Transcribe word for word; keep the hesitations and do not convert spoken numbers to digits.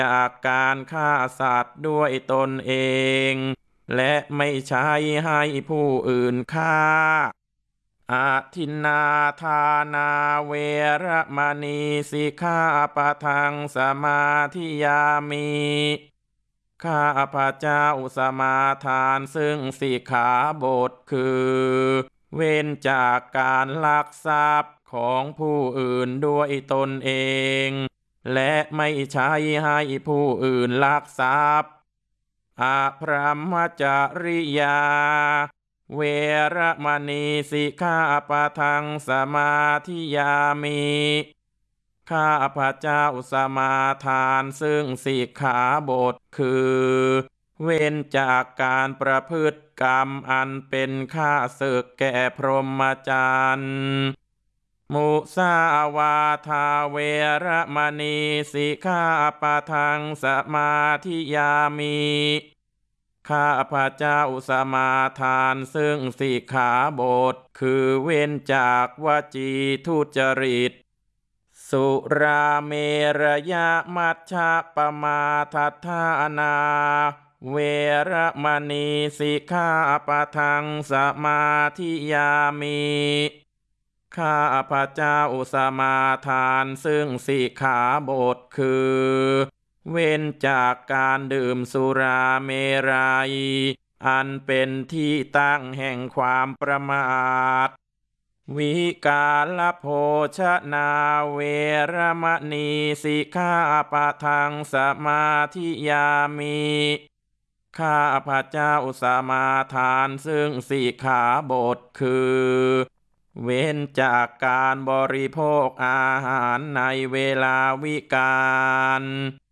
จากการฆ่าสัตว์ด้วยตนเองและไม่ใช้ให้ผู้อื่นฆ่าอาทินนาทานาเวระมณีสิกขาปะทังสมาธิยามิข้าพระเจ้าสมาทานซึ่งสิกขาบทคือเว้นจากการลักทรัพย์ของผู้อื่นด้วยตนเองและไม่ใช้ให้ผู้อื่นลักทรัพย์อาพรหมจริยาเวระมณีสิกขาปะทังสมาธิยามิข้าพระเจ้าสมาทานซึ่งสิกขาบทคือเว้นจากการประพฤติกรรมอันเป็นข้าศึกแก่พรหมจรรย์มุสาวาทาเวระมณีสิกขาปะทังสมาธิยามิข้าพระเจ้าสมาทานซึ่งสิกขาบทคือเว้นจากวจีทุจริตสุราเมรยมัชฌะปมาทัฏฐานาเวระมณีสิกขาปะทังสมาธิยามิข้าพระเจ้าสมาทานซึ่งสิกขาบทคือเว้นจากการดื่มสุราเมรัยอันเป็นที่ตั้งแห่งความประมาทวิกาลโภชนาเวระมณีสิกขาปะทังสมาธิยามิข้าพระเจ้าสมาทานซึ่งสิกขาบทคือเว้นจากการบริโภคอาหารในเวลาวิกาล